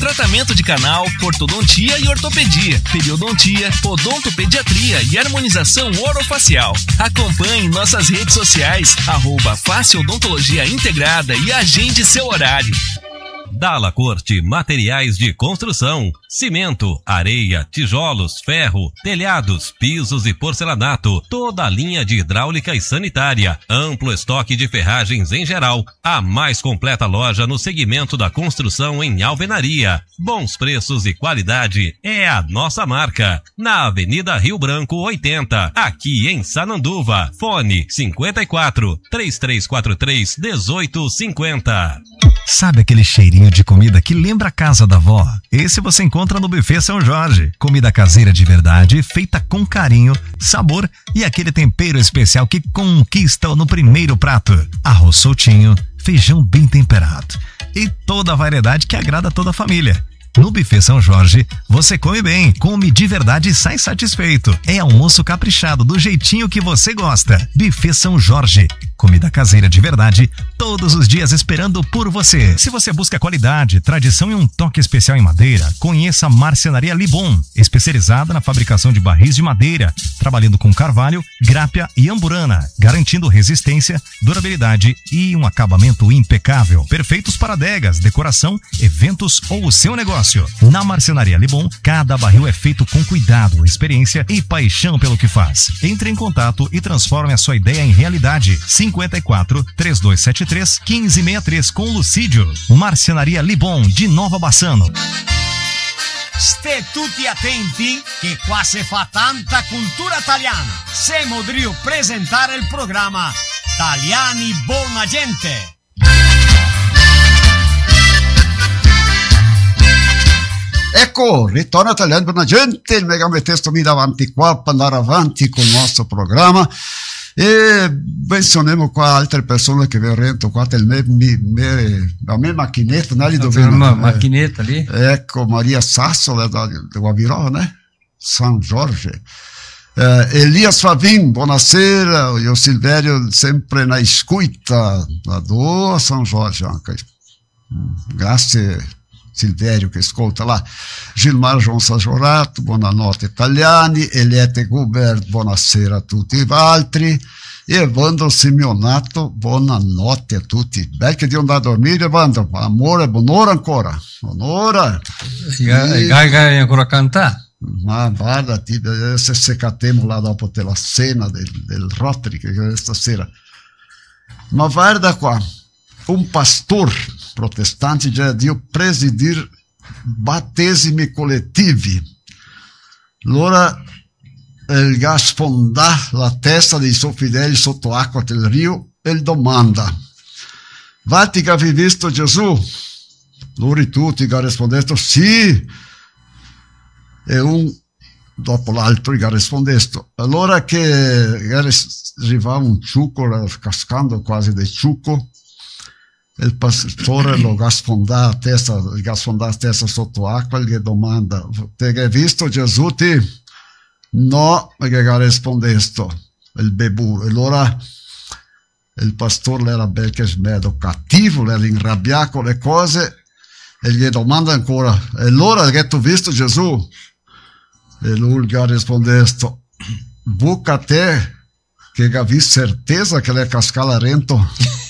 tratamento de canal, ortodontia e ortopedia, periodontia, odontopediatria e harmonização orofacial. Acompanhe nossas redes sociais, @Face Odontologia Integrada e agende seu horário. Dalla Corte Materiais de Construção, cimento, areia, tijolos, ferro, telhados, pisos e porcelanato, toda a linha de hidráulica e sanitária, amplo estoque de ferragens em geral, a mais completa loja no segmento da construção em alvenaria. Bons preços e qualidade é a nossa marca. Na Avenida Rio Branco 80, aqui em Sananduva. Fone 54 3343 1850. Sabe aquele cheirinho de comida que lembra a casa da avó? Esse você encontra no Buffet São Jorge. Comida caseira de verdade, feita com carinho, sabor e aquele tempero especial que conquista no primeiro prato. Arroz soltinho, feijão bem temperado e toda a variedade que agrada a toda a família. No Buffet São Jorge, você come bem, come de verdade e sai satisfeito. É almoço caprichado, do jeitinho que você gosta. Buffet São Jorge. Comida caseira de verdade, todos os dias esperando por você. Se você busca qualidade, tradição e um toque especial em madeira, conheça a Marcenaria Libon, especializada na fabricação de barris de madeira, trabalhando com carvalho, grápia e amburana, garantindo resistência, durabilidade e um acabamento impecável. Perfeitos para adegas, decoração, eventos ou o seu negócio. Na Marcenaria Libon, cada barril é feito com cuidado, experiência e paixão pelo que faz. Entre em contato e transforme a sua ideia em realidade. 54 3273 1563 com Lucídio. Marcenaria Libon de Nova Bassano. Ste tutti attenti che qua se fa tanta cultura italiana. Siamo Drio presentare il programma Italiani Buona Gente. Ecco, ritorno Italiani Buona Gente, il mega testo mi davanti qua per andare avanti con il nostro programma. E menzioniamo qua altre persone che verranno qua la mia macchinetta, né, uma maquineta ali. Ecco, Maria Sassola da Guaviró, né? São Jorge. Elias Favin, buonasera. Io Silvério sempre na escuta do São Jorge anche. Grazie Silvério che ascolta là. Gilmar João Sajorato, buonanotte italiani. Eliette Gubert, buonasera a tutti gli altri. E Evandro Simeonato, buonanotte a tutti. Bel che di andare a dormire, Evandro. Amore, buon'ora ancora. Buon'ora. Vai ancora cantare. Ma guarda, se catemo là dopo la cena del Rotary, che è stasera. Ma guarda qua, un pastor protestante já dio presidir battesimi collettivi. Allora il gasfondà la testa dei suoi fedeli sotto acqua del rio e domanda: Vati che avevi visto Gesù? Loro tutti che rispondesto sì, e un dopo l'altro che rispondesto. Allora che arrivava un ciucco, cascando quasi del ciucco, il pastore lo gasfondà a testa sotto acqua e gli domanda: Te hai visto Gesù? Ti? No, che rispondesto il bebù. Allora il pastore era bel che smedo cattivo, era inrabbiato con le cose e gli domanda ancora: E allora che tu hai visto Gesù? E lui gli rispondesto: Buca te che avevi certeza che le cascala rento.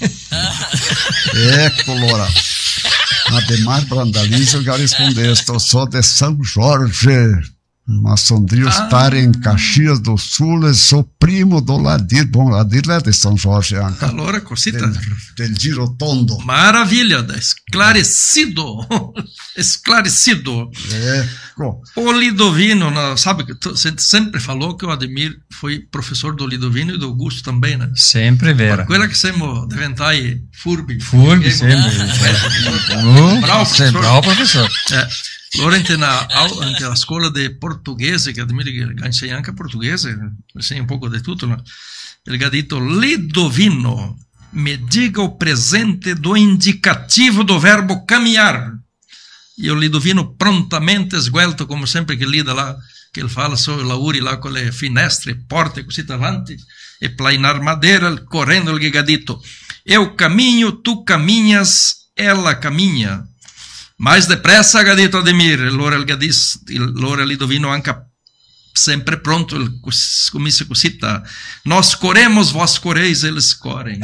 Ecco allora. Ademar Brandalize gli rispondesto: So de São Jorge, ma Sondrio stare in Caxias do Sul e so primo do Ladir. Bom, Ladir é de São Jorge anche. Allora così del Girotondo. Maravilha, esclarecido. Esclarecido. Ecco. O Lidovino, sabe que você sempre falou que o Ademir foi professor do Lidovino e do Augusto também, né? Sempre vera. Quella che siamo diventati furbi. Furbi, sempre. Bravo professor. Allora nella scuola di portoghese, che Ademir insegna anche portoghese, insegna un poco di tutto, no? Ele ha detto: Lidovino, me diga o presente do indicativo do verbo caminhar. E o Lidovino prontamente sguelto, come sempre che lida là, che ele fala sui lavori là con le finestre, porte così davanti, e plainar madeira, correndo, ele ha detto: Eu caminho, tu caminhas, ela caminha. Mais depressa, Gadito Ademir, l'ora Lidovino anche sempre pronto, come si cosita. Nós corremos, vós coreis, eles correm.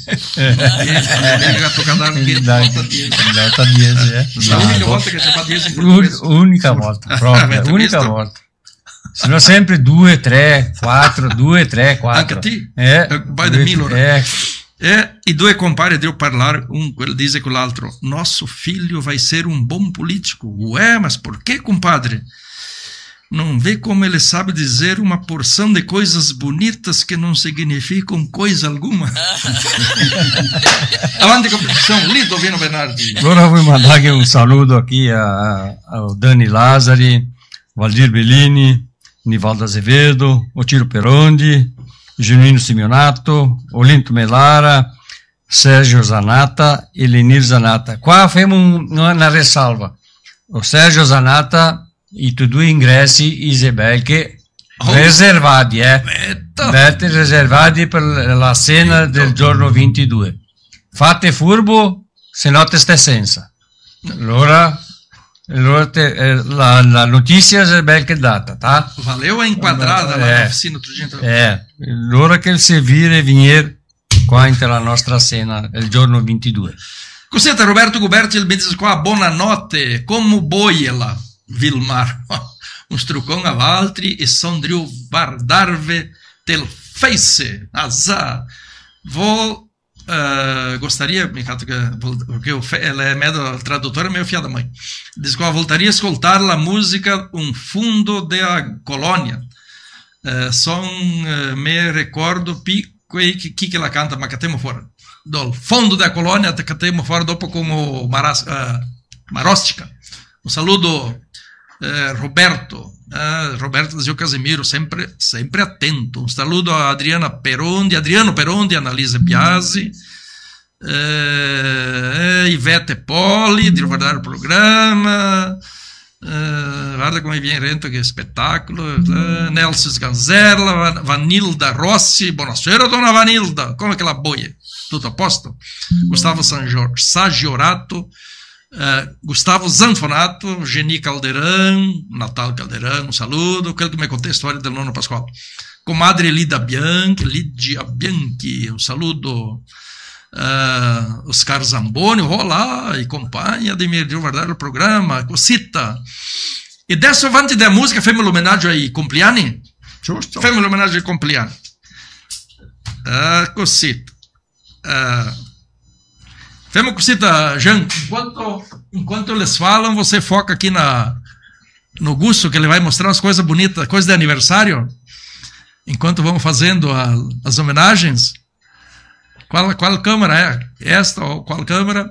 Nota 10, é. A única volta che si fa 10 in portuguese. Unica volta, proprio, unica volta. Se no sempre 2, 3, 4, 2, 3, 4. Anche a te? Vai da mil ora. E due compari devo parlare, quello dice con l'altro, nosso filho vai ser um bom político. Ué, mas por que, compadre? Não vê como ele sabe dizer uma porção de coisas bonitas que não significam coisa alguma? Avanti competição, Lidovino Bernardi. Agora vou mandar aqui um saludo aqui ao Dani Lazzari, Valdir Bellini, Nivaldo Azevedo, Otiro Perondi, Genuino Simeonato, Olinto Melara, Sérgio Zanata e Lenir Zanata. Qua femo una ressalva. O Sérgio Zanata i tuoi 2 ingressi Isabel riservati, riservati per la cena del giorno 22. Fate furbo, se no te stai senza. Allora la notizia è bel che data, tá? Valeu a enquadrada lá na oficina outro dia. L'ora che il servire venire qua in la nostra cena il giorno 22. Cos'è Roberto Guberti, ele me diz qua, buonanotte, como boiela, Vilmar, un strucon a Valtri e Sondrio Vardarve tel face, azar, gostaria, porque ela é meio tradutora, meio filha da mãe. Diz que eu voltaria a escutar a música Um Fundo da Colônia. Só me recordo que ela canta, mas catemo fora. Do Fundo da Colônia, catemo fora, dopo como Marostica. Um saludo, Roberto. Roberto Zio Casimiro, sempre atento. Um saludo a Adriano Perondi, Annalisa Biasi, Ivete Poli, di guardare il programma, guarda come viene rento che spettacolo, Nelson Sganzerla, Vanilda Rossi, buonasera dona Vanilda, come che la boia? Tutto a posto? Gustavo Sagiorato, Gustavo Zanfonato, Geni Caldeirão, Natal Caldeirão, um saludo, aquele que me contou a história do nono Pascoal. Comadre Lídia Bianchi, um saludo. Oscar Zamboni, olá, e companhia de me guardar o programa, cosita. E dessa avanti da música, femme l'omenaggio ai compleanni? Giusto. Femme l'omenaggio ai compleanni. Cosita. Femme cosita, Jean. Enquanto eles falam, você foca aqui no Gusto, que ele vai mostrar umas coisas bonitas, coisas de aniversário. Enquanto vamos fazendo as homenagens. Qual câmera é? Esta ou qual câmera?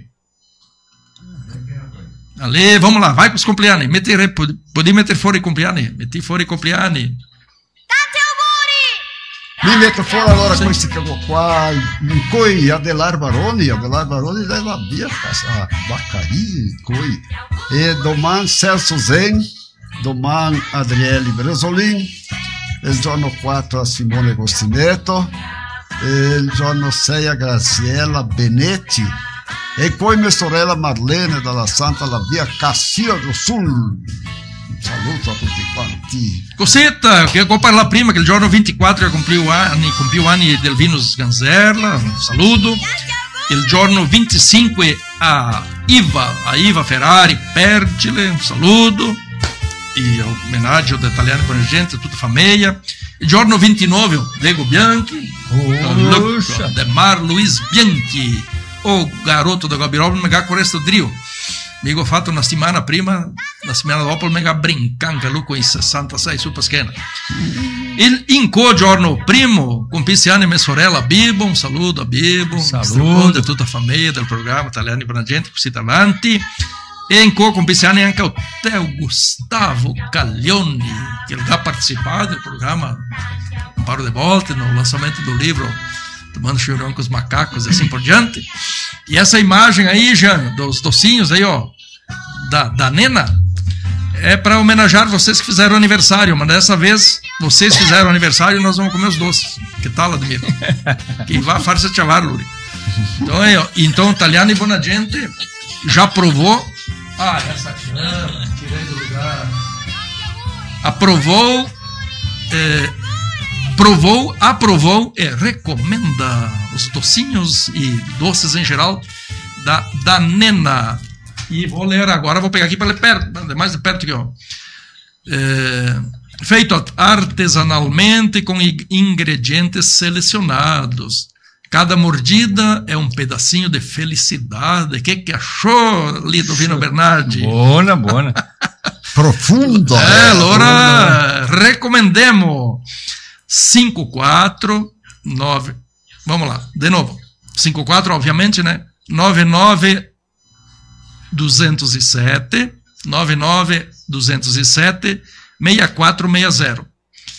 Ali, vamos lá, vai com os compleanni. Pode meter fora i compleanni. Metti fuori i compleanni. Tanti auguri! Mi metto fuori allora questi che ho qua, poi Adelar Baroni della via a Baccarini, poi. E domani Celso Zen, domani Adriele Bresolin, il giorno 4 a Simone Costineto, il giorno 6 a Graziella Benetti e poi mia sorella Marlene dalla Santa la via Cassia do Sul. Un saluto a tutti quanti. Cosetta, che vou parlare prima che il giorno 24 compiu anni del Vinus Sganzerla, un saluto. Il giorno 25 a Iva Ferrari Pergile, un saluto. E omaggio da Italiani con gente, tutta famiglia. Il giorno 29 Diego Bianchi, Demar Luiz Bianchi, o garoto da Gabiroba, mi ha questo trio. Mi ho fatto una settimana prima, la settimana dopo mi ha brincato lui con i 66 su Paschena. In giorno primo, compissi anni mia sorella Bibo, un saluto a Bibo, saluto a tutta la famiglia del programma Italiani per la gente, così avanti. E in compissi anni anche a Teo Gustavo Caglioni, che ha partecipato del programma un paio di volte no lançamento do livro Tomando Chimarrão com os Macacos e assim por diante. E essa imagem aí, Jean, dos docinhos aí, ó, da Nena, é para homenagear vocês que fizeram aniversário, mas dessa vez vocês fizeram aniversário e nós vamos comer os doces. Que tal, Admir? Que vai farsa chavar, Luri. Então, Italiani Buona Gente já provou Essa cama, tirei do lugar. Aprovou e recomenda os docinhos e doces em geral da Nena. E vou ler agora, vou pegar aqui para ler perto, mais de perto que eu. Feito artesanalmente com ingredientes selecionados. Cada mordida é um pedacinho de felicidade. O que achou, Lidovino Bernardi? Buona. Profundo. Laura, recomendemos. 549. Vamos lá, de novo. 54, obviamente, né? 99207 6460.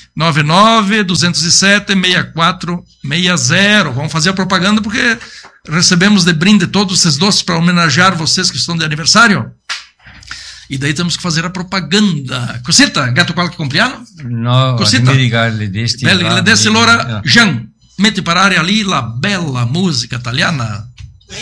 99207-6460. Vamos fazer a propaganda porque recebemos de brinde todos esses doces para homenagear vocês que estão de aniversário. E daí temos que fazer a propaganda. Cosita, gatto qualche compleanno? No, Cosita. le desti Lora, Jean, metti parare lì la bella musica italiana.